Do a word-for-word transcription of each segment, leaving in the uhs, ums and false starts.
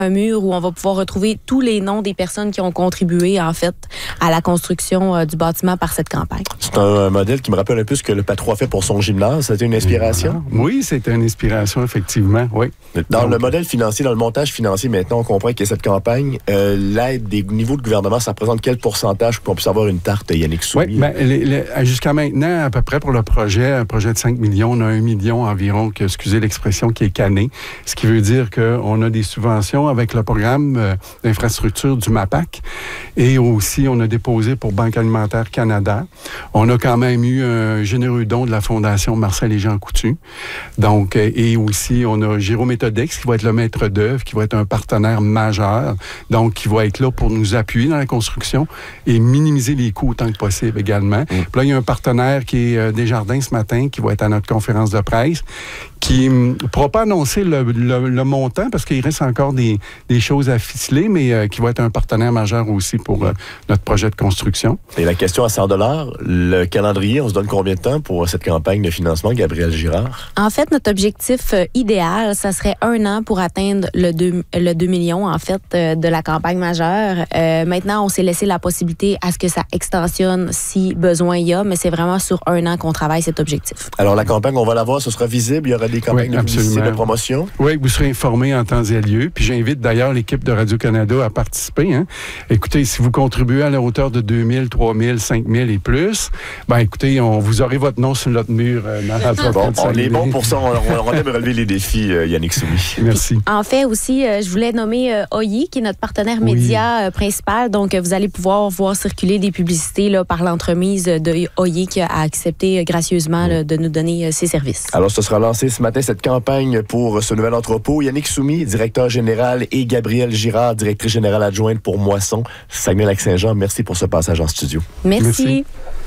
un mur où on va pouvoir retrouver tous les noms des personnes qui ont contribué, en fait, à la construction euh, du bâtiment par cette campagne. C'est un, un modèle qui me rappelle un peu ce que le Patro a fait pour son gymnase. C'était une inspiration? Voilà. Oui, c'était une inspiration, effectivement, oui. Dans Donc, le modèle financier, dans le montage financier, maintenant, on comprend que cette campagne, euh, l'aide des niveaux de gouvernement, ça représente quel pourcentage pour qu'on puisse avoir une tarte, Yannick Soumy? Oui, bien, les, les, jusqu'à maintenant, à peu près pour le projet, un projet de cinq millions, on a un million environ, que, excusez l'expression, qui est canné. Ce qui veut dire qu'on a des subventions avec le programme euh, d'infrastructure du MAPAC. Et aussi, on a déposé pour Banque alimentaire Canada. On a quand même eu un généreux don de la Fondation Marcel et Jean Coutu. Donc, et aussi, on a Jérôme Méthodex, qui va être le maître d'œuvre, qui va être un partenaire majeur, donc qui va être là pour nous appuyer dans la construction et minimiser les coûts autant que possible également. Mmh. Puis là, il y a un partenaire qui est euh, Desjardins ce matin, qui va être à notre conférence de presse, qui ne pourra pas annoncer le, le, le montant parce qu'il reste encore des, des choses à ficeler, mais euh, qui va être un partenaire majeur aussi pour euh, notre projet de construction. Et la question à cent dollars, le calendrier, on se donne combien de temps pour cette campagne de financement, Gabrielle Girard? En fait, notre objectif euh, idéal, ça serait un an pour atteindre le deux, le deux millions, en fait, euh, de la campagne majeure. Euh, maintenant, on s'est laissé la possibilité à ce que ça extensionne si besoin il y a, mais c'est vraiment sur un an qu'on travaille cet objectif. Alors, la campagne, on va la voir, ce sera visible, il y aura des campagnes oui, de publicité, de promotion? Oui, vous serez informés en temps et lieu. Puis j'invite d'ailleurs l'équipe de Radio-Canada à participer. Hein. Écoutez, si vous contribuez à la hauteur de deux mille, trois mille, cinq mille et plus, ben écoutez, on, vous aurez votre nom sur notre mur. Euh, dans la bon, on est bon pour ça. On, on, on aime relever les défis, euh, Yannick Soumy. Merci. Puis, en fait, aussi, euh, je voulais nommer euh, O I, qui est notre partenaire oui. média euh, principal. Donc, euh, vous allez pouvoir voir circuler des publicités là, par l'entremise de O I qui a accepté euh, gracieusement là, de nous donner euh, ses services. Alors, ce sera lancé ce matin, cette campagne pour ce nouvel entrepôt. Yannick Soumy, directeur général, et Gabrielle Girard, directrice générale adjointe pour Moisson, Saguenay-Lac-Saint-Jean. Merci pour ce passage en studio. Merci. Merci.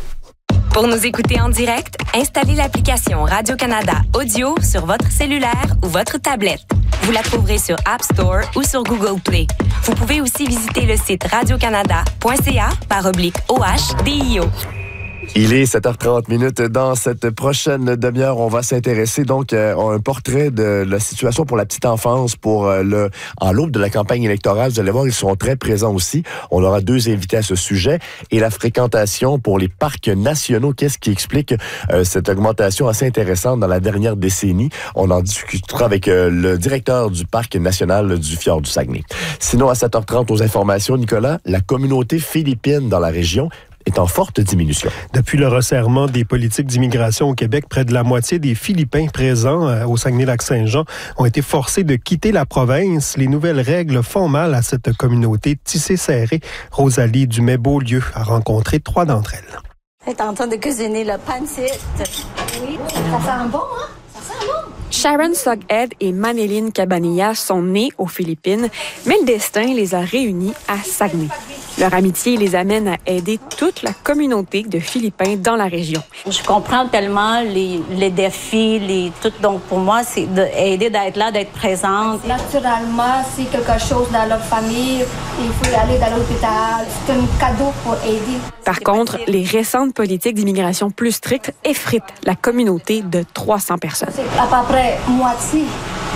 Pour nous écouter en direct, installez l'application Radio-Canada Audio sur votre cellulaire ou votre tablette. Vous la trouverez sur App Store ou sur Google Play. Vous pouvez aussi visiter le site radiocanada point c a par oblique O H D I O. Il est sept heures trente minutes. Dans cette prochaine demi-heure, on va s'intéresser donc à un portrait de la situation pour la petite enfance pour le en l'aube de la campagne électorale. Vous allez voir, ils sont très présents aussi. On aura deux invités à ce sujet. Et la fréquentation pour les parcs nationaux, qu'est-ce qui explique euh, cette augmentation assez intéressante dans la dernière décennie? On en discutera avec euh, le directeur du parc national du Fjord du Saguenay. Sinon, à sept heures trente, aux informations, Nicolas, la communauté philippine dans la région est en forte diminution. Depuis le resserrement des politiques d'immigration au Québec, près de la moitié des Philippins présents euh, au Saguenay-Lac-Saint-Jean ont été forcés de quitter la province. Les nouvelles règles font mal à cette communauté tissée serrée. Rosalie Dumais-Beaulieu a rencontré trois d'entre elles. Elle est en train de cuisiner le pancit. Oui, ça sent bon, hein? Ça sent bon. Sharon Soghead et Manéline Cabanilla sont nées aux Philippines, mais le destin les a réunis à Saguenay. Leur amitié les amène à aider toute la communauté de Philippins dans la région. Je comprends tellement les, les défis, les, tout. Donc, pour moi, c'est d'aider, d'être là, d'être présente. Naturellement, c'est quelque chose dans leur famille, il faut aller dans l'hôpital. C'est un cadeau pour aider. Par contre, les récentes politiques d'immigration plus strictes effritent la communauté de trois cents personnes. C'est à peu près moitié.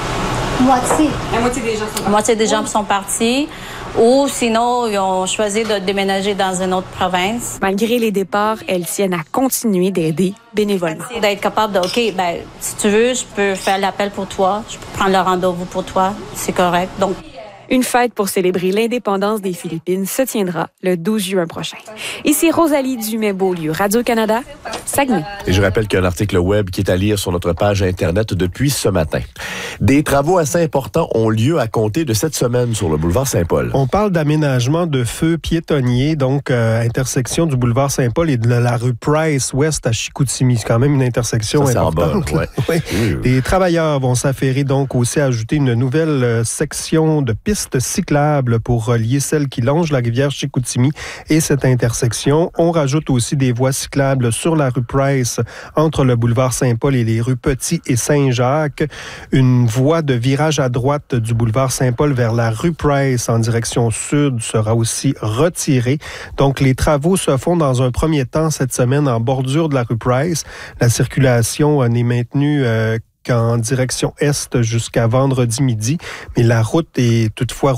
Moitié. La moitié des gens sont partis. La moitié des gens sont partis. Ou sinon, ils ont choisi de déménager dans une autre province. Malgré les départs, elles tiennent à continuer d'aider bénévolement. D'être capable de, OK, ben, si tu veux, je peux faire l'appel pour toi, je peux prendre le rendez-vous pour toi, c'est correct. Donc, une fête pour célébrer l'indépendance des Philippines se tiendra le douze juin prochain. Ici Rosalie Dumais-Beaulieu, Radio-Canada, Saguenay. Et je rappelle qu'il y a un article web qui est à lire sur notre page Internet depuis ce matin. Des travaux assez importants ont lieu à compter de cette semaine sur le boulevard Saint-Paul. On parle d'aménagement de feux piétonniers, donc euh, intersection du boulevard Saint-Paul et de la rue Price-Ouest à Chicoutimi. C'est quand même une intersection Ça, importante. En bas, ouais. Oui. Oui, oui. Les travailleurs vont s'affairer donc aussi à ajouter une nouvelle euh, section de piste cyclable pour relier celle qui longe la rivière Chicoutimi et cette intersection. On rajoute aussi des voies cyclables sur la rue Price entre le boulevard Saint-Paul et les rues Petit et Saint-Jacques. Une voie de virage à droite du boulevard Saint-Paul vers la rue Price en direction sud sera aussi retirée. Donc, les travaux se font dans un premier temps cette semaine en bordure de la rue Price. La circulation n'est maintenue euh, en direction est jusqu'à vendredi midi, mais la route est toutefois